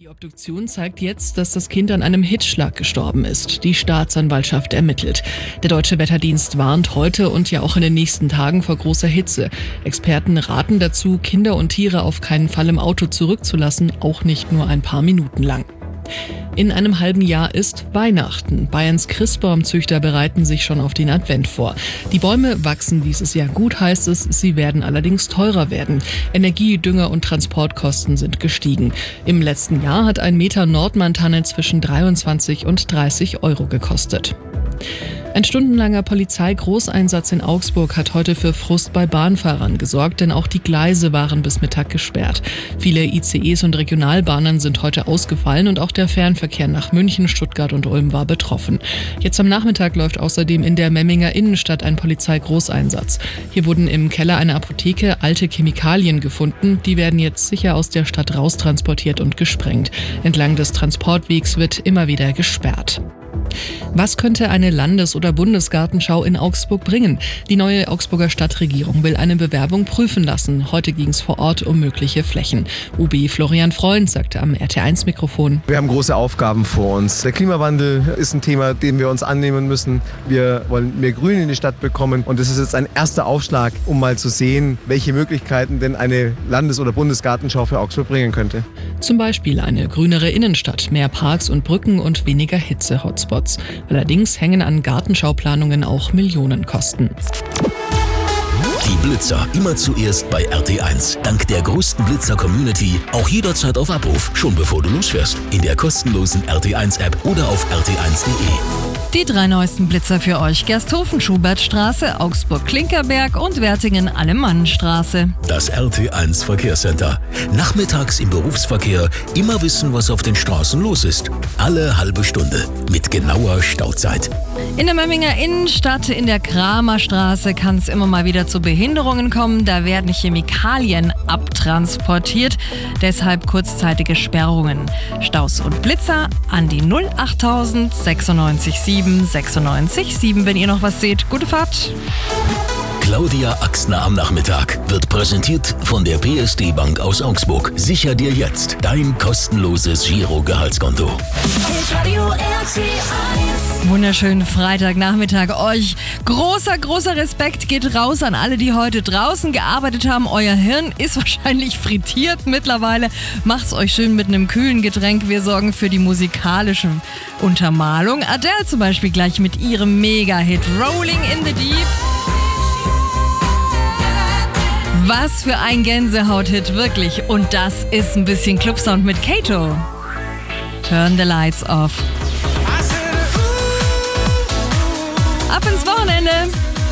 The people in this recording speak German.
Die Obduktion zeigt jetzt, dass das Kind an einem Hitzschlag gestorben ist. Die Staatsanwaltschaft ermittelt. Der Deutsche Wetterdienst warnt heute und ja auch in den nächsten Tagen vor großer Hitze. Experten raten dazu, Kinder und Tiere auf keinen Fall im Auto zurückzulassen, auch nicht nur ein paar Minuten lang. In einem halben Jahr ist Weihnachten. Bayerns Christbaumzüchter bereiten sich schon auf den Advent vor. Die Bäume wachsen dieses Jahr gut, heißt es. Sie werden allerdings teurer werden. Energie-, Dünger- und Transportkosten sind gestiegen. Im letzten Jahr hat ein Meter Nordmann-Tanne zwischen 23 und 30 Euro gekostet. Ein stundenlanger Polizeigroßeinsatz in Augsburg hat heute für Frust bei Bahnfahrern gesorgt, denn auch die Gleise waren bis Mittag gesperrt. Viele ICEs und Regionalbahnen sind heute ausgefallen und auch der Fernverkehr nach München, Stuttgart und Ulm war betroffen. Jetzt am Nachmittag läuft außerdem in der Memminger Innenstadt ein Polizeigroßeinsatz. Hier wurden im Keller einer Apotheke alte Chemikalien gefunden. Die werden jetzt sicher aus der Stadt raustransportiert und gesprengt. Entlang des Transportwegs wird immer wieder gesperrt. Was könnte eine Landes- oder Bundesgartenschau in Augsburg bringen? Die neue Augsburger Stadtregierung will eine Bewerbung prüfen lassen. Heute ging es vor Ort um mögliche Flächen. UB Florian Freund sagte am RT1-Mikrofon: Wir haben große Aufgaben vor uns. Der Klimawandel ist ein Thema, dem wir uns annehmen müssen. Wir wollen mehr Grün in die Stadt bekommen. Und das ist jetzt ein erster Aufschlag, um mal zu sehen, welche Möglichkeiten denn eine Landes- oder Bundesgartenschau für Augsburg bringen könnte. Zum Beispiel eine grünere Innenstadt, mehr Parks und Brücken und weniger Hitze-Hotspots. Allerdings hängen an Gartenschauplanungen auch Millionenkosten. Die Blitzer immer zuerst bei RT1. Dank der größten Blitzer-Community auch jederzeit auf Abruf, schon bevor du losfährst. In der kostenlosen RT1-App oder auf rt1.de. Die 3 neuesten Blitzer für euch: Gersthofen-Schubertstraße, Augsburg-Klinkerberg und Wertingen-Alemannenstraße. Das RT1 Verkehrscenter. Nachmittags im Berufsverkehr immer wissen, was auf den Straßen los ist. Alle halbe Stunde mit genauer Stauzeit. In der Memminger Innenstadt in der Kramerstraße kann es immer mal wieder zu Behinderungen kommen. Da werden Chemikalien abtransportiert, deshalb kurzzeitige Sperrungen. Staus und Blitzer an die 08000 96 7 96 7, wenn ihr noch was seht. Gute Fahrt! Claudia Axner am Nachmittag wird präsentiert von der PSD Bank aus Augsburg. Sicher dir jetzt dein kostenloses Giro-Gehaltskonto. Wunderschönen Freitagnachmittag euch. Großer Respekt geht raus an alle, die heute draußen gearbeitet haben. Euer Hirn ist wahrscheinlich frittiert mittlerweile. Macht's euch schön mit einem kühlen Getränk. Wir sorgen für die musikalische Untermalung. Adele zum Beispiel gleich mit ihrem Mega-Hit Rolling in the Deep. Was für ein Gänsehaut-Hit, wirklich. Und das ist ein bisschen Clubsound mit Kato. Turn the lights off. Ab ins Wochenende.